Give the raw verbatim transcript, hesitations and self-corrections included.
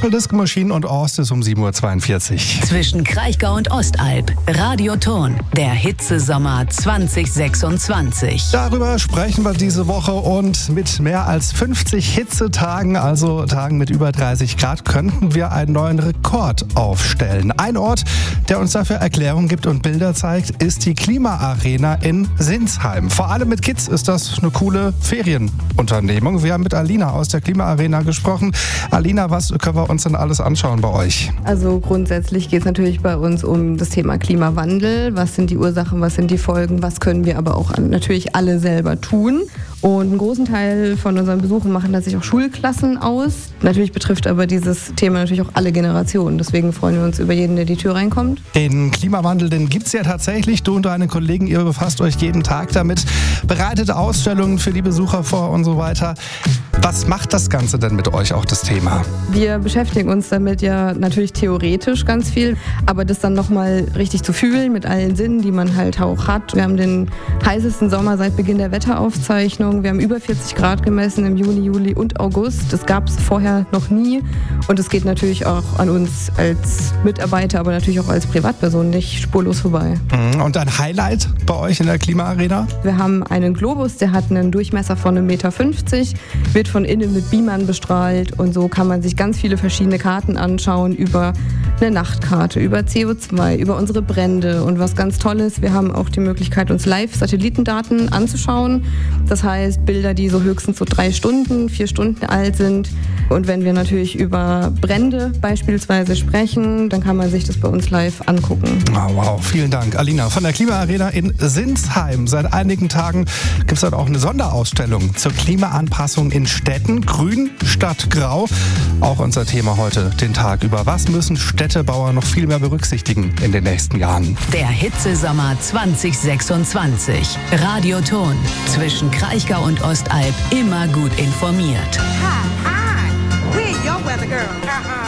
Purple Disco Machine und Ost ist um sieben Uhr zweiundvierzig. Zwischen Kraichgau und Ostalb. Radioton. Der Hitzesommer zwanzig sechsundzwanzig. Darüber sprechen wir diese Woche und mit mehr als fünfzig Hitzetagen, also Tagen mit über dreißig Grad, könnten wir einen neuen Rekord aufstellen. Ein Ort, der uns dafür Erklärungen gibt und Bilder zeigt, ist die Klimaarena in Sinsheim. Vor allem mit Kids ist das eine coole Ferienunternehmung. Wir haben mit Alina aus der Klimaarena gesprochen. Alina, was können wir uns denn alles anschauen bei euch? Also grundsätzlich geht es natürlich bei uns um das Thema Klimawandel. Was sind die Ursachen, was sind die Folgen, was können wir aber auch natürlich alle selber tun? Und einen großen Teil von unseren Besuchen machen tatsächlich auch Schulklassen aus. Natürlich betrifft aber dieses Thema natürlich auch alle Generationen. Deswegen freuen wir uns über jeden, der die Tür reinkommt. Den Klimawandel, den gibt es ja tatsächlich. Du und deine Kollegen, ihr befasst euch jeden Tag damit, bereitet Ausstellungen für die Besucher vor und so weiter. Was macht das Ganze denn mit euch, auch das Thema? Wir beschäftigen uns damit ja natürlich theoretisch ganz viel, aber das dann nochmal richtig zu fühlen mit allen Sinnen, die man halt auch hat. Wir haben den heißesten Sommer seit Beginn der Wetteraufzeichnung. Wir haben über vierzig Grad gemessen im Juni, Juli und August. Das gab es vorher noch nie. Und es geht natürlich auch an uns als Mitarbeiter, aber natürlich auch als Privatperson nicht spurlos vorbei. Und ein Highlight bei euch in der Klimaarena? Wir haben einen Globus, der hat einen Durchmesser von einem Meter fünfzig, wird von innen mit Beamern bestrahlt und so kann man sich ganz viele verschiedene Karten anschauen über eine Nachtkarte, über C O zwei, über unsere Brände und was ganz toll ist, wir haben auch die Möglichkeit, uns live Satellitendaten anzuschauen. Das heißt, Bilder, die so höchstens so drei Stunden, vier Stunden alt sind. Und wenn wir natürlich über Brände beispielsweise sprechen, dann kann man sich das bei uns live angucken. Oh, wow, vielen Dank. Alina von der Klimaarena in Sinsheim. Seit einigen Tagen gibt es dort auch eine Sonderausstellung zur Klimaanpassung in Städten. Grün statt Grau. Auch unser Thema heute den Tag über. Was müssen Städtebauer noch viel mehr berücksichtigen in den nächsten Jahren? Der Hitzesommer zwanzig sechsundzwanzig. Radioton. Zwischen Kraichgau und Ostalb immer gut informiert. Hi, hi. We're your weather girl. Uh-huh.